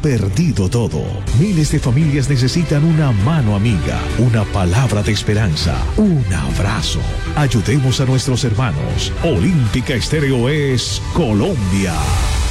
perdido todo. Miles de familias necesitan una mano amiga, una palabra de esperanza, un abrazo. Ayudemos a nuestros hermanos. Olímpica Estéreo es Colombia.